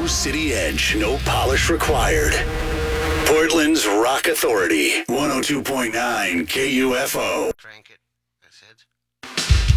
City Edge, no polish required. Portland's Rock Authority, 102.9 KUFO. Crank it. I said.